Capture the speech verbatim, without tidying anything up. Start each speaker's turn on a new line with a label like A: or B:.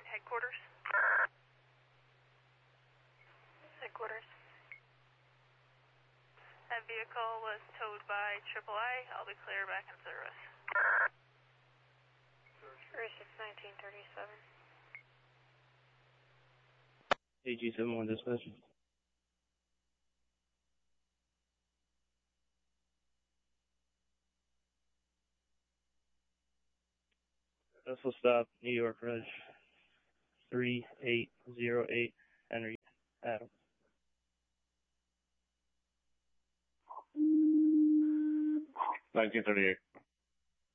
A: Headquarters. Headquarters. That vehicle was towed by triple I. I'll be clear back in service. thirty-six nineteen thirty-seven.
B: A G seven one dispatch. Vessel stop, New York Reg. three eight zero eight, Henry Adam.
C: nineteen thirty-eight.